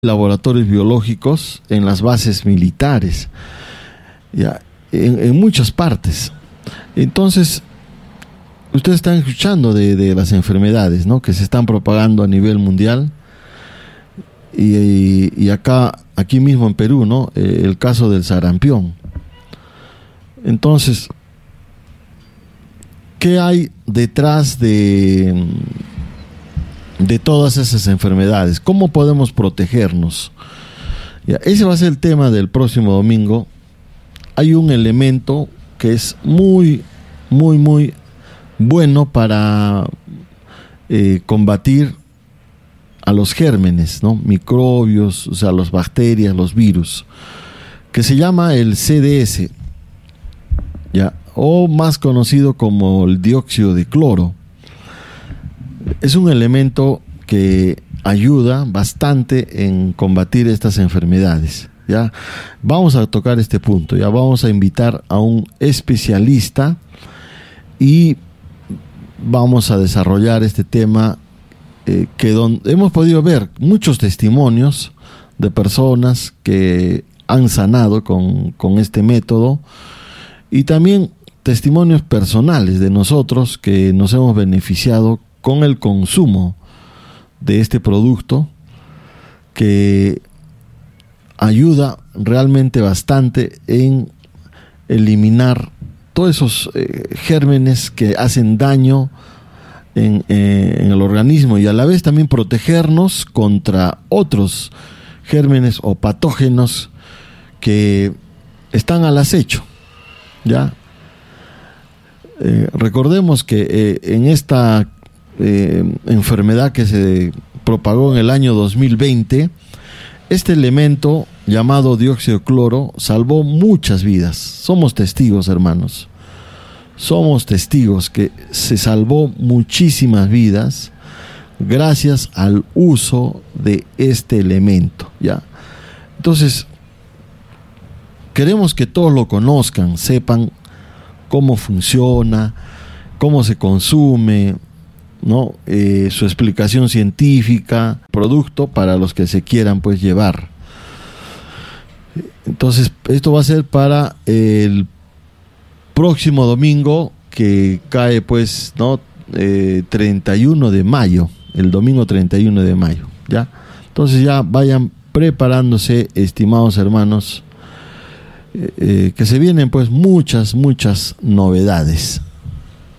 laboratorios biológicos en las bases militares, ya, en muchas partes. Entonces, ustedes están escuchando de las enfermedades, ¿no?, que se están propagando a nivel mundial, y aquí mismo en Perú, ¿no?, el caso del sarampión. Entonces, ¿qué hay detrás de todas esas enfermedades? ¿Cómo podemos protegernos? Ya, ese va a ser el tema del próximo domingo. Hay un elemento que es muy, muy, muy bueno para combatir a los gérmenes, ¿no?, microbios, o sea, las bacterias, los virus, que se llama el CDS, ya, o más conocido como el dióxido de cloro. Es un elemento que ayuda bastante en combatir estas enfermedades. Ya vamos a tocar este punto, ya vamos a invitar a un especialista y vamos a desarrollar este tema, donde hemos podido ver muchos testimonios de personas que han sanado con este método, y también testimonios personales de nosotros que nos hemos beneficiado con el consumo de este producto, que ayuda realmente bastante en eliminar todos esos gérmenes que hacen daño en el organismo, y a la vez también protegernos contra otros gérmenes o patógenos que están al acecho, ¿ya? Recordemos que en esta enfermedad que se propagó en el año 2020, este elemento llamado dióxido de cloro salvó muchas vidas. Somos testigos, hermanos. Somos testigos que se salvó muchísimas vidas gracias al uso de este elemento, ¿ya? Entonces, queremos que todos lo conozcan, sepan cómo funciona, cómo se consume, ¿no? Su explicación científica, producto para los que se quieran pues llevar. Entonces, esto va a ser para el próximo domingo, que cae pues, ¿no?, 31 de mayo, el domingo 31 de mayo, ¿ya? Entonces ya vayan preparándose, estimados hermanos, que se vienen pues muchas novedades.